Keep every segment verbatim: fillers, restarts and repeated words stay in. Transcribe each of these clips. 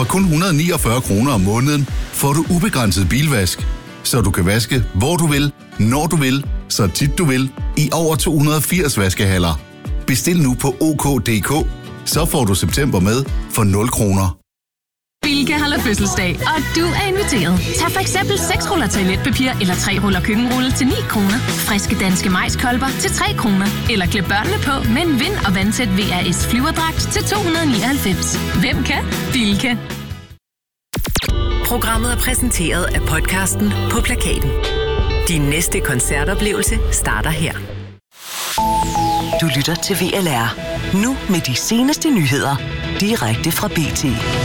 For kun et hundrede og niogfyrre kroner om måneden får du ubegrænset bilvask, så du kan vaske hvor du vil, når du vil, så tit du vil, i over to hundrede og firs vaskehaller. Bestil nu på O K punktum D K, så får du september med for nul kroner. Bilka holder fødselsdag, og du er inviteret. Tag for eksempel seks ruller toiletpapir eller tre ruller køkkenrulle til ni kroner. Friske danske majskolber til tre kroner. Eller klæd børnene på med en vind- og vandtæt V R S flyverdragt til to hundrede og nioghalvfems. Hvem kan? Bilka. Programmet er præsenteret af podcasten På Plakaten. Din næste koncertoplevelse starter her. Du lytter til V L R. Nu med de seneste nyheder. Direkte fra B T.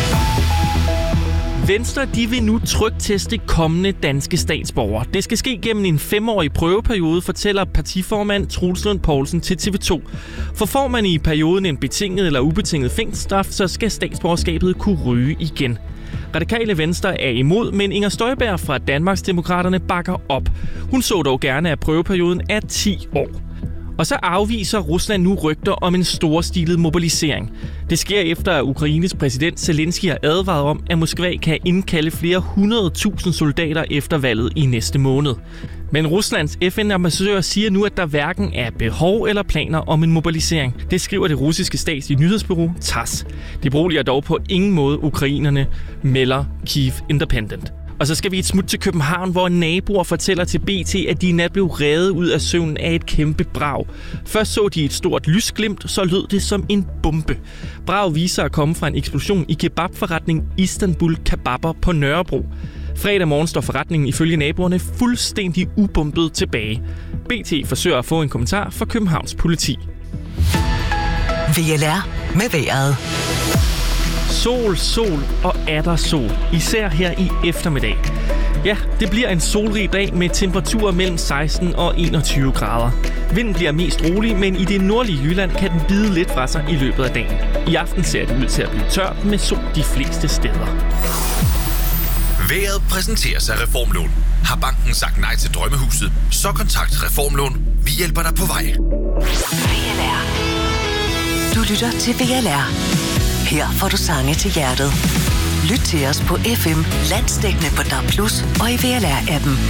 Venstre de vil nu trykteste kommende danske statsborgere. Det skal ske gennem en femårig prøveperiode, fortæller partiformand Troels Lund Poulsen til T V to. For får man i perioden en betinget eller ubetinget fængselsstraf, så skal statsborgerskabet kunne ryge igen. Radikale Venstre er imod, men Inger Støjberg fra Danmarksdemokraterne bakker op. Hun så dog gerne, at prøveperioden er ti år. Og så afviser Rusland nu rygter om en storstilet mobilisering. Det sker efter, at Ukraines præsident Zelensky har advaret om, at Moskva kan indkalde flere hundrede tusind soldater efter valget i næste måned. Men Ruslands F N-ambassadør siger nu, at der hverken er behov eller planer om en mobilisering. Det skriver det russiske statslige nyhedsbureau TASS. Det beroliger dog på ingen måde ukrainerne, melder Kyiv Independent. Og så skal vi et smut til København, hvor naboer fortæller til B T, at de i nat blev revet ud af søvnen af et kæmpe brag. Først så de et stort lysglimt, så lød det som en bombe. Brag viser at komme fra en eksplosion i kebabforretning Istanbul Kebaber på Nørrebro. Fredag morgen står forretningen ifølge naboerne fuldstændig ubombet tilbage. B T forsøger at få en kommentar fra Københavns politi. V L R med vejret. Sol, sol og atter sol. Især her i eftermiddag. Ja, det bliver en solrig dag med temperaturer mellem seksten og enogtyve grader. Vinden bliver mest rolig, men i det nordlige Jylland kan den bide lidt fra sig i løbet af dagen. I aften ser det ud til at blive tørt med sol de fleste steder. Vejret præsenteres af Reformlån. Har banken sagt nej til drømmehuset, så kontakt Reformlån. Vi hjælper dig på vej. V L R. Du lytter til V L R. Her får du sange til hjertet. Lyt til os på F M, landsdækkende på D A B plus, og i V L R-appen.